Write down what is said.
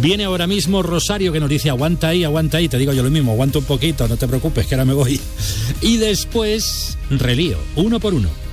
Viene ahora mismo Rosario, que nos dice aguanta ahí, te digo yo lo mismo, aguanta un poquito, no te preocupes que ahora me voy. Y después relío, uno por uno.